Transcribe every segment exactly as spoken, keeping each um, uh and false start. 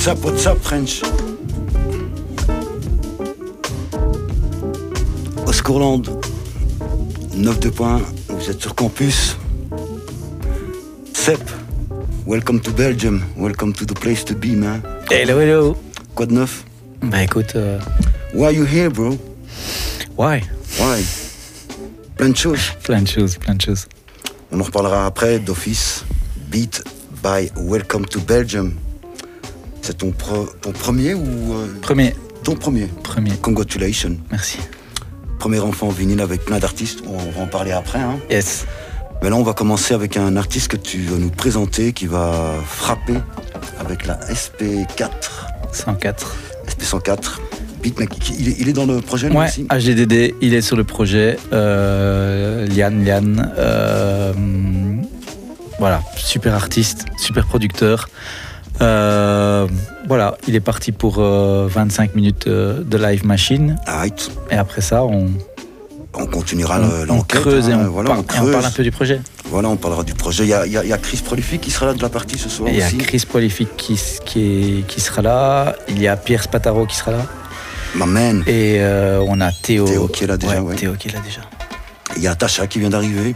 What's up, what's up, French? Oscourland, neuf deux points, vous êtes sur campus. Sep, welcome to Belgium, welcome to the place to be, man. Hello, hello. Quoi de neuf? Bah écoute... Euh... Why are you here, bro? Why? Why? Plein de choses. Plein de choses, plein de choses. On en reparlera après d'office. Beat by Welcome to Belgium. C'est ton, pro, ton premier ou... Euh, premier. Ton premier. Premier. Congratulations. Merci. Premier enfant vinyle avec plein d'artistes. On va en parler après. Hein. Yes. Mais là, on va commencer avec un artiste que tu vas nous présenter qui va frapper avec la S P quatre. cent quatre. S P cent quatre. Beatmaker. Il est, il est dans le projet, lui ouais, aussi? H D D D, il est sur le projet. Euh, Liane, Liane. Euh, voilà, super artiste, super producteur. Euh, voilà, il est parti pour euh, vingt-cinq minutes euh, de live machine. Right. Et après ça, on, on continuera on, l'enquête. On creuse, hein, et, on voilà, par, on creuse et on parle un peu du projet. Voilà, on parlera du projet. Il y a, il y a, il y a Chris Prolific qui sera là de la partie ce soir. Il y a aussi. Chris Prolific qui, qui, est, qui sera là. Il y a Pierre Spataro qui sera là. Ma man. Et euh, on a Théo. Théo qui est là déjà. Ouais, ouais. Théo qui est là déjà. Il y a Tasha qui vient d'arriver.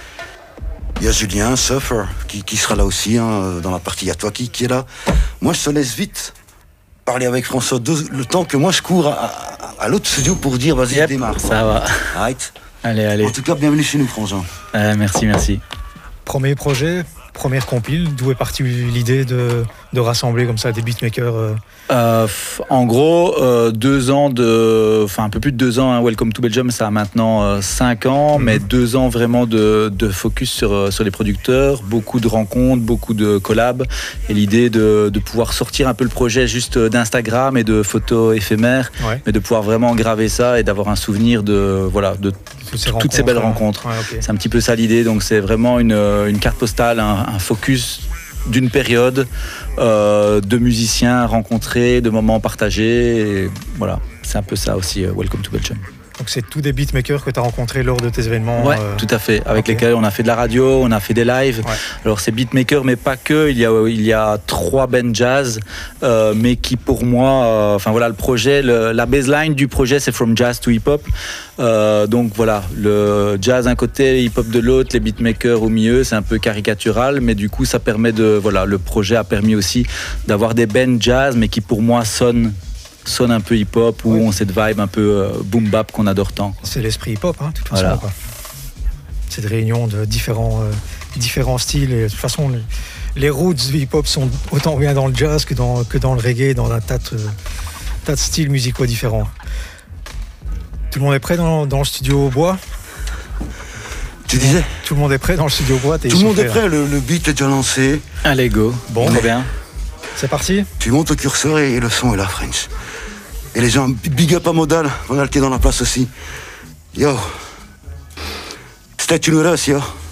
Il y a Julien, Suffer, qui, qui sera là aussi, hein, dans la partie. Il y a toi qui, qui est là. Moi, je te laisse vite parler avec François, deux, le temps que moi, je cours à, à, à l'autre studio pour dire, vas-y, yep, démarre. Ça va. Right. Allez, allez. En tout cas, bienvenue chez nous, Frangin. Euh, merci, merci. Premier projet, première compile, d'où est partie l'idée de, de rassembler comme ça des beatmakers euh... Euh, en gros, euh, deux ans de, enfin un peu plus de deux ans. Hein, Welcome to Belgium, ça a maintenant euh, cinq ans, mm-hmm. mais deux ans vraiment de, de focus sur sur les producteurs, beaucoup de rencontres, beaucoup de collabs, et l'idée de, de pouvoir sortir un peu le projet juste d'Instagram et de photos éphémères, ouais. mais de pouvoir vraiment graver ça et d'avoir un souvenir de voilà de toutes ces, toutes ces belles rencontres. Ouais, okay. C'est un petit peu ça l'idée. Donc c'est vraiment une une carte postale, un, un focus d'une période euh, de musiciens rencontrés, de moments partagés. Et voilà, c'est un peu ça aussi, euh, Welcome to Belgium. Donc c'est tous des beatmakers que tu as rencontrés lors de tes événements? Ouais, euh... tout à fait. Avec okay. lesquels on a fait de la radio, on a fait des lives. Ouais. Alors c'est beatmakers, mais pas que. Il y a, il y a trois bands jazz, euh, mais qui pour moi, euh, enfin voilà, le projet, le, la baseline du projet, c'est From Jazz to Hip Hop. Euh, donc voilà, le jazz d'un côté, le hip-hop de l'autre, les beatmakers au milieu, c'est un peu caricatural, mais du coup ça permet de, voilà, le projet a permis aussi d'avoir des bands jazz, mais qui pour moi sonnent sonne un peu hip-hop, où ouais. on cette vibe un peu euh, boom-bap qu'on adore tant. C'est l'esprit hip-hop, hein, de toute façon. Voilà. Quoi. Cette réunion de différents, euh, différents styles. Et de toute façon, les, les roots du hip-hop sont autant bien dans le jazz que dans, que dans le reggae, dans un tas de, tas de styles musicaux différents. Tout le monde est prêt dans, dans le studio bois? Tu disais? Tout le monde est prêt dans le studio bois? Tout le monde est prêt, le, le beat est déjà lancé. Allez, go. Bon, trop bien. C'est parti. Tu montes au curseur et, et le son est là, French. Et les gens, big up à Modal, Modal qui est dans la place aussi. Yo, stay tuned with us, yo.